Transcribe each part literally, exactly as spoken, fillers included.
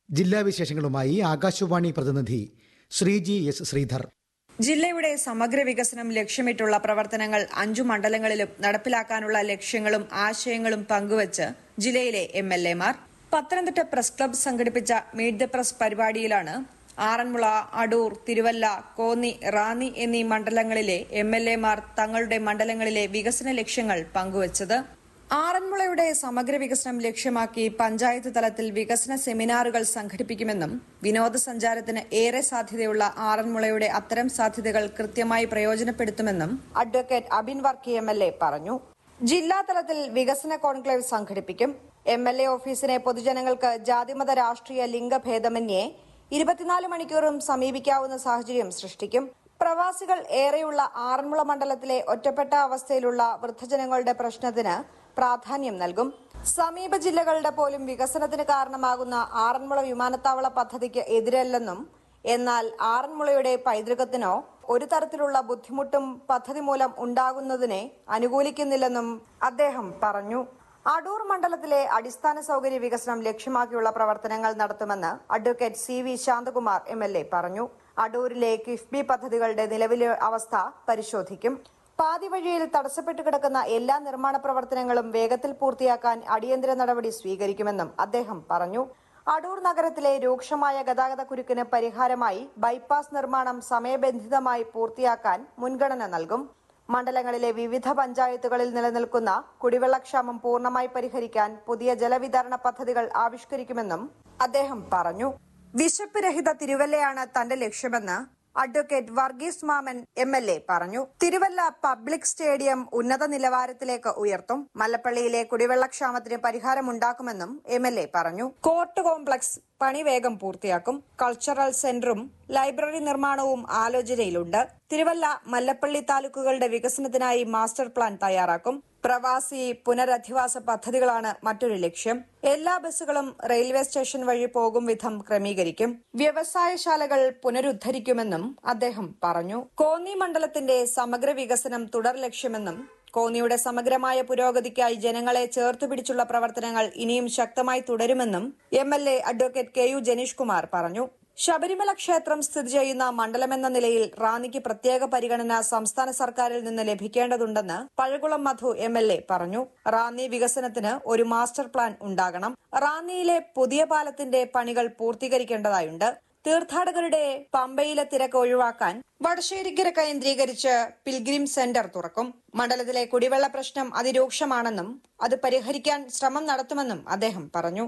ജില്ലാ വിശേഷങ്ങളുമായി ആകാശവാണി പ്രതിനിധി ശ്രീജി എസ് ശ്രീധർ. ജില്ലയുടെ സമഗ്ര വികസനം ലക്ഷ്യമിട്ടുള്ള പ്രവർത്തനങ്ങൾ അഞ്ചു മണ്ഡലങ്ങളിലും നടപ്പിലാക്കാനുള്ള ലക്ഷ്യങ്ങളും ആശയങ്ങളും പങ്കുവച്ച് ജില്ലയിലെ എം എൽ എമാർ പത്തനംതിട്ട പ്രസ് ക്ലബ്ബ് സംഘടിപ്പിച്ച മീറ്റ് ദ പ്രസ് പരിപാടിയിലാണ് ആറന്മുള, അടൂർ, തിരുവല്ല, കോന്നി, റാന്നി എന്നീ മണ്ഡലങ്ങളിലെ എം എൽ എമാർ തങ്ങളുടെ മണ്ഡലങ്ങളിലെ വികസന ലക്ഷ്യങ്ങൾ പങ്കുവച്ചത്. ആറന്മുളയുടെ സമഗ്ര വികസനം ലക്ഷ്യമാക്കി പഞ്ചായത്ത് തലത്തിൽ വികസന സെമിനാറുകൾ സംഘടിപ്പിക്കുമെന്നും വിനോദസഞ്ചാരത്തിന് ഏറെ സാധ്യതയുള്ള ആറന്മുളയുടെ അത്തരം സാധ്യതകൾ കൃത്യമായി പ്രയോജനപ്പെടുത്തുമെന്നും advocate Abin Varkey M L A പറഞ്ഞു. ജില്ലാതലത്തിൽ വികസന കോൺക്ലേവ് സംഘടിപ്പിക്കും. എം എൽ എ ഓഫീസിനെ പൊതുജനങ്ങൾക്ക് ജാതിമത രാഷ്ട്രീയ ലിംഗഭേദമന്യേ ഇരുപത്തിനാല് മണിക്കൂറും സമീപിക്കാവുന്ന സാഹചര്യം സൃഷ്ടിക്കും. പ്രവാസികൾ ഏറെയുള്ള ആറന്മുള മണ്ഡലത്തിലെ ഒറ്റപ്പെട്ട അവസ്ഥയിലുള്ള വൃദ്ധജനങ്ങളുടെ പ്രശ്നത്തിന് പ്രാധാന്യം നൽകും. സമീപ ജില്ലകളുടെ പോലും വികസനത്തിന് കാരണമാകുന്ന ആറന്മുള വിമാനത്താവള പദ്ധതിക്ക് എതിരല്ലെന്നും എന്നാൽ ആറന്മുളയുടെ പൈതൃകത്തിനോ ഒരു തരത്തിലുള്ള ബുദ്ധിമുട്ടും പദ്ധതി മൂലം ഉണ്ടാകുന്നതിനെ അനുകൂലിക്കുന്നില്ലെന്നും അദ്ദേഹം പറഞ്ഞു. അടൂർ മണ്ഡലത്തിലെ അടിസ്ഥാന സൗകര്യ വികസനം ലക്ഷ്യമാക്കിയുള്ള പ്രവർത്തനങ്ങൾ നടത്തുമെന്ന് advocate C V Shantakumar M L A പറഞ്ഞു. അടൂരിലെ കിഫ്ബി പദ്ധതികളുടെ നിലവിലെ അവസ്ഥ പരിശോധിക്കും. പാതി വഴിയിൽ തടസ്സപ്പെട്ടു കിടക്കുന്ന എല്ലാ നിർമ്മാണ പ്രവർത്തനങ്ങളും വേഗത്തിൽ പൂർത്തിയാക്കാൻ അടിയന്തര നടപടി സ്വീകരിക്കുമെന്നും അദ്ദേഹം പറഞ്ഞു. അടൂർ നഗരത്തിലെ രൂക്ഷമായ ഗതാഗത കുരുക്കിന് പരിഹാരമായി ബൈപ്പാസ് നിർമ്മാണം സമയബന്ധിതമായി പൂർത്തിയാക്കാൻ മുൻഗണന നൽകും. മണ്ഡലങ്ങളിലെ വിവിധ പഞ്ചായത്തുകളിൽ നിലനിൽക്കുന്ന കുടിവെള്ളക്ഷാമം പൂർണ്ണമായി പരിഹരിക്കാൻ പുതിയ ജലവിതരണ പദ്ധതികൾ ആവിഷ്കരിക്കുമെന്നും അദ്ദേഹം പറഞ്ഞു. വിശപ്പ് രഹിത തിരുവല്ലയാണ് തന്റെ ലക്ഷ്യമെന്ന് അഡ്വക്കേറ്റ് വർഗീസ് മാമൻ എം എൽ എ പറഞ്ഞു. തിരുവല്ല പബ്ലിക് സ്റ്റേഡിയം ഉന്നത നിലവാരത്തിലേക്ക് ഉയർത്തും. മല്ലപ്പള്ളിയിലെ കുടിവെള്ളക്ഷാമത്തിന് പരിഹാരമുണ്ടാക്കുമെന്നും എം എൽ എ പറഞ്ഞു. കോർട്ട് കോംപ്ലക്സ് പണി വേഗം പൂർത്തിയാക്കും. കൾച്ചറൽ സെന്ററും ലൈബ്രറി നിർമ്മാണവും ആലോചനയിലുണ്ട്. തിരുവല്ല, മല്ലപ്പള്ളി താലൂക്കുകളുടെ വികസനത്തിനായി മാസ്റ്റർ പ്ലാൻ തയ്യാറാക്കും. പ്രവാസി പുനരധിവാസ പദ്ധതികളാണ് മറ്റൊരു ലക്ഷ്യം. എല്ലാ ബസ്സുകളും റെയിൽവേ സ്റ്റേഷൻ വഴി പോകും വിധം ക്രമീകരിക്കും. വ്യവസായശാലകൾ പുനരുദ്ധരിക്കുമെന്നും അദ്ദേഹം പറഞ്ഞു. കോന്നി മണ്ഡലത്തിന്റെ സമഗ്ര വികസനം തുടർ ലക്ഷ്യമെന്നും കോന്നിയുടെ സമഗ്രമായ പുരോഗതിക്കായി ജനങ്ങളെ ചേർത്തുപിടിച്ചുള്ള പ്രവർത്തനങ്ങൾ ഇനിയും ശക്തമായി തുടരുമെന്നും M L A advocate K U Janeesh Kumar പറഞ്ഞു. ശബരിമല ക്ഷേത്രം സ്ഥിതി ചെയ്യുന്ന മണ്ഡലമെന്ന നിലയിൽ റാന്നിക്ക് പ്രത്യേക പരിഗണന സംസ്ഥാന സർക്കാരിൽ നിന്ന് ലഭിക്കേണ്ടതുണ്ടെന്ന് പഴകുളം മധു എം എൽ എ പറഞ്ഞു. റാന്നി വികസനത്തിന് ഒരു മാസ്റ്റർ പ്ലാൻ ഉണ്ടാകണം. റാന്നിയിലെ പുതിയ പാലത്തിന്റെ പണികൾ പൂർത്തീകരിക്കേണ്ടതായുണ്ട്. തീർത്ഥാടകരുടെ പമ്പയിലെ തിരക്ക് ഒഴിവാക്കാൻ വടശ്ശേരിക്കര കേന്ദ്രീകരിച്ച് പിൽഗ്രിം സെന്റർ തുറക്കും. മണ്ഡലത്തിലെ കുടിവെള്ള പ്രശ്നം അതിരൂക്ഷമാണെന്നും അത് പരിഹരിക്കാൻ ശ്രമം നടത്തുമെന്നും അദ്ദേഹം പറഞ്ഞു.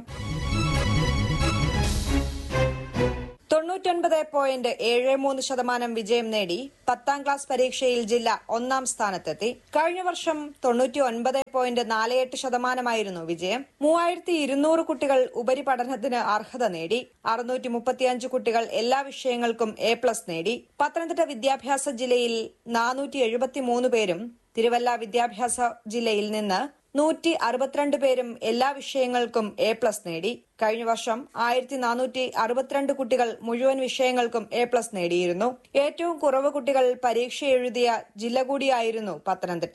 തൊണ്ണൂറ്റൊൻപത് പോയിന്റ് ഏഴ് മൂന്ന് ശതമാനം വിജയം നേടി പത്താം ക്ലാസ് പരീക്ഷയിൽ ജില്ല ഒന്നാം സ്ഥാനത്തെത്തി. കഴിഞ്ഞ വർഷം തൊണ്ണൂറ്റി ഒൻപത് പോയിന്റ് നാല് എട്ട് ശതമാനമായിരുന്നു വിജയം. മൂവായിരത്തി ഇരുന്നൂറ് കുട്ടികൾ ഉപരിപഠനത്തിന് അർഹത നേടി. അറുന്നൂറ്റി മുപ്പത്തിയഞ്ച് കുട്ടികൾ എല്ലാ വിഷയങ്ങൾക്കും എ പ്ലസ് നേടി. പത്തനംതിട്ട വിദ്യാഭ്യാസ ജില്ലയിൽ നാനൂറ്റി എഴുപത്തി മൂന്ന് പേരും തിരുവല്ല വിദ്യാഭ്യാസ ജില്ലയിൽ നിന്ന് നൂറ്റി അറുപത്തിരണ്ട് പേരും എല്ലാ വിഷയങ്ങൾക്കും എ പ്ലസ് നേടി. കഴിഞ്ഞ വർഷം ആയിരത്തി നാനൂറ്റി അറുപത്തിരണ്ട് കുട്ടികൾ മുഴുവൻ വിഷയങ്ങൾക്കും എ പ്ലസ് നേടിയിരുന്നു. ഏറ്റവും കുറവ് കുട്ടികൾ പരീക്ഷ എഴുതിയ ജില്ല കൂടിയായിരുന്നു പത്തനംതിട്ട.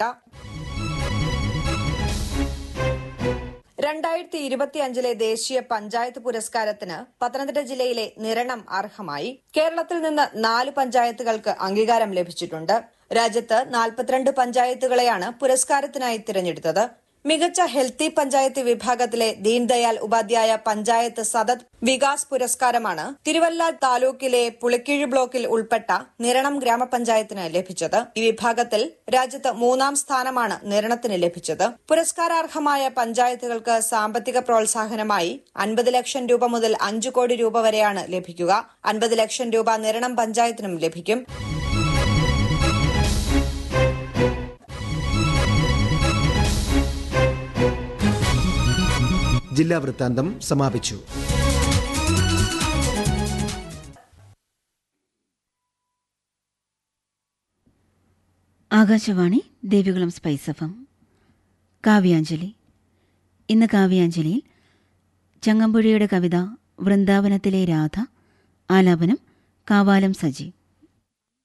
രണ്ടായിരത്തി ഇരുപത്തിയഞ്ചിലെ ദേശീയ പഞ്ചായത്ത് പുരസ്കാരത്തിന് പത്തനംതിട്ട ജില്ലയിലെ നിരണം അർഹമായി. കേരളത്തിൽ നിന്ന് നാല് പഞ്ചായത്തുകൾക്ക് അംഗീകാരം ലഭിച്ചിട്ടുണ്ട്. രാജ്യത്ത് നാൽപ്പത്തിരണ്ട് പഞ്ചായത്തുകളെയാണ് പുരസ്കാരത്തിനായി തിരഞ്ഞെടുത്തത്. മികച്ച ഹെൽത്തി പഞ്ചായത്ത് വിഭാഗത്തിലെ ദീൻദയാൽ ഉപാധ്യായ പഞ്ചായത്ത് സതത് വികാസ് പുരസ്കാരമാണ് തിരുവല്ല താലൂക്കിലെ പുളിക്കീഴ് ബ്ലോക്കിൽ ഉൾപ്പെട്ട നിരണം ഗ്രാമപഞ്ചായത്തിന് ലഭിച്ചത്. ഈ വിഭാഗത്തിൽ രാജ്യത്ത് മൂന്നാം സ്ഥാനമാണ് നിരണത്തിന് ലഭിച്ചത്. പുരസ്കാരാർഹമായ പഞ്ചായത്തുകൾക്ക് സാമ്പത്തിക പ്രോത്സാഹനമായി അൻപത് ലക്ഷം രൂപ മുതൽ അഞ്ചു കോടി രൂപ വരെയാണ് ലഭിക്കുക. അൻപത് ലക്ഷം രൂപ നിരണം പഞ്ചായത്തിനും ലഭിക്കും. ജില്ലാ വൃത്താന്തം സമാപിച്ചു. Akashvani Devikulam spice F M. Kavyanjali. ഇന്ന് കാവ്യാഞ്ജലിയിൽ ചങ്ങമ്പുഴയുടെ കവിത വൃന്ദാവനത്തിലെ രാധ, ആലാപനം കാവാലം സജി.